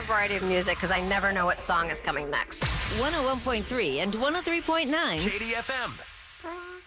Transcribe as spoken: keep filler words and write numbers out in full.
variety of music because I never know what song is coming next. one oh one point three and one oh three point nine K D F M.